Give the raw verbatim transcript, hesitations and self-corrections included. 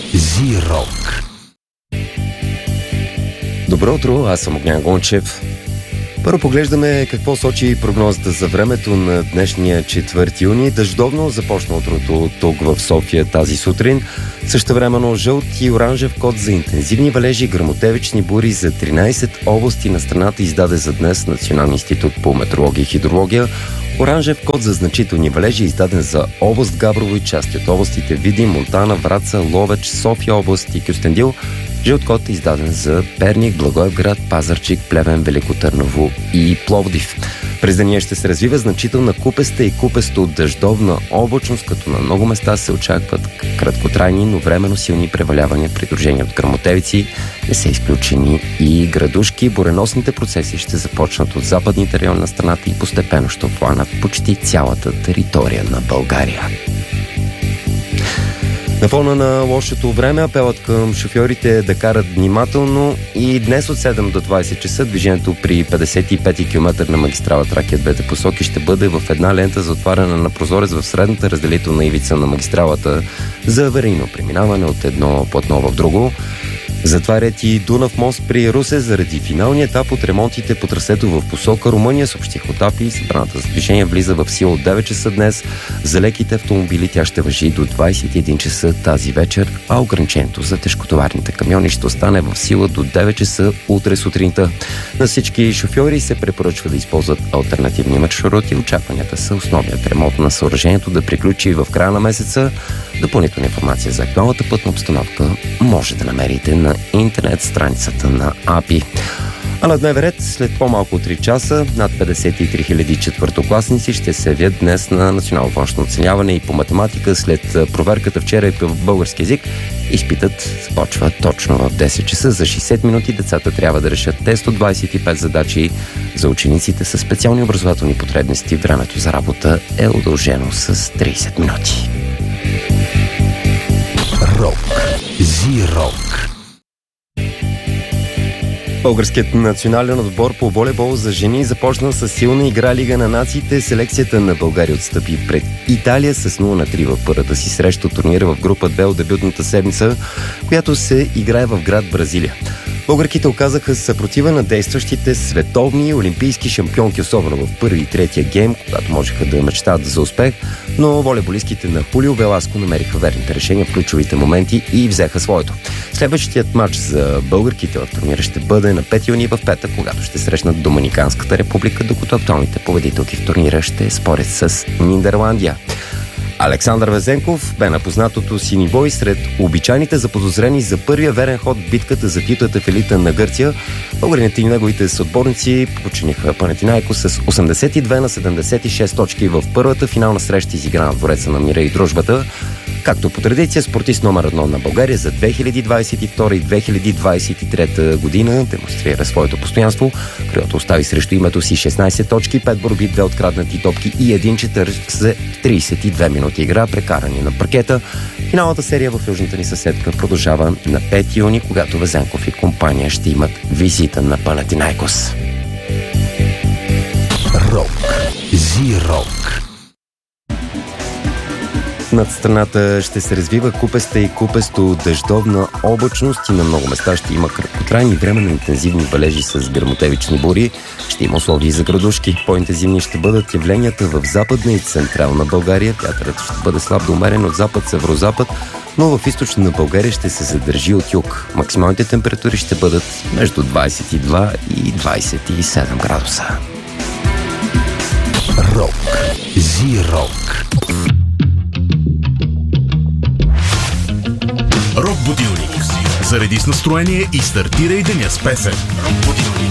Зи-рок. Добро утро, аз съм Огнян Гончев. Първо поглеждаме какво сочи прогнозата за времето на днешния четвърти юни. Дъждовно започна утрото тук в София тази сутрин. Същевременно жълт и оранжев код за интензивни валежи и гръмотевични бури за тринайсет области на страната издаде за днес Националния институт по метеорология и хидрология. Оранжев код за значителни валежи е издаден за област Габрово и части от областите Видин, Монтана, Враца, Ловеч, София област и Кюстендил. Жълт код е издаден за Перник, Благоевград, Пазарджик, Плевен, Велико Търново и Пловдив. През деня ще се развива значителна купеста и купесто дъждовна облачност, като на много места се очакват краткотрайни, но временно силни превалявания, придружени от гръмотевици. Не са изключени и градушки. Буреносните процеси ще започнат от западните райони на страната и постепенно ще обхванат почти цялата територия на България. На фона на лошото време апелът към шофьорите е да карат внимателно и днес от седем до двайсет часа движението при петдесет и пети километър на магистрала Тракия двете посоки ще бъде в една лента за отваряне на прозорец в средната разделителна ивица на магистралата за аварийно преминаване от едно платно в друго. Затварят и Дунав мост при Русе заради финалния етап от ремонтите по трасето в посока Румъния, съобщих от АПИ. Събраната за движение влиза в сила от девет часа днес. За леките автомобили тя ще важи до двайсет и един часа тази вечер, а ограничението за тежкотоварните камиони ще остане в сила до девет часа утре сутринта. На всички шофьори се препоръчва да използват алтернативни маршрути. Очакванията са основният ремонт на съоръжението да приключи в края на месеца. Допълнителна информация за актуалната пътна обстановка може да намерите на интернет страницата на АПИ. А на дневен ред, след по-малко от три часа, над петдесет и три хиляди четвъртокласници ще се явят днес на национално външно оценяване и по математика. След проверката вчера и по български език, изпитът започва точно в десет часа. За шейсет минути децата трябва да решат тест от двайсет и пет задачи. За учениците с специални образователни потребности времето за работа е удължено с трийсет минути. Рок. Зи-рок. Българският национален отбор по волейбол за жени започна с силна игра Лига на нациите. Селекцията на България отстъпи пред Италия с нула на три в първата си среща от турнира в група две от дебютната седмица, която се играе в град Бразилия. Българките оказаха съпротива на действащите световни и олимпийски шампионки, особено в първи и третия гейм, когато можеха да мечтаят за успех, но волейболистките на Хулио Веласко намериха верните решения в ключовите моменти и взеха своето. Следващият матч за българките в турнира ще бъде на пети юни в петък, когато ще срещнат Доминиканската република, докато актуалните победителки в турнира ще спорят с Нидерландия. Александър Везенков бе на познатото си ниво и сред обичайните заподозрени за първия верен ход в битката за титлата в елита на Гърция. Българите и неговите съотборници починиха Панатинайко с осемдесет и две на седемдесет и шест точки в първата финална среща, изиграна в Двореца на мира и дружбата. Както по традиция, спортист номер едно на България за две хиляди двайсет и втора и две хиляди двайсет и трета година демонстрира своето постоянство, който остави срещу името си шестнайсет точки, пет борби, две откраднати топки и един четър за трийсет и две минути игра, прекарани на паркета. Финалната серия в южната ни съседка продължава на пети юни, когато Везенков и компания ще имат визита на Панатинайкос. Рок. Зи-рок. Над страната ще се развива купеста и купесто дъждовна облачност и на много места ще има краткотрайни временно интензивни валежи с гръмотевични бури. Ще има условия за градушки. По-интензивни ще бъдат явленията в западна и централна България. Вятърът ще бъде слаб до умерен от запад-северозапад, но в източна България ще се задържи от юг. Максималните температури ще бъдат между двайсет и два и двайсет и седем градуса. Рок. Зи-рок. Рок будилник. Зареди с настроение и стартирай деня с песен. Рок будилник.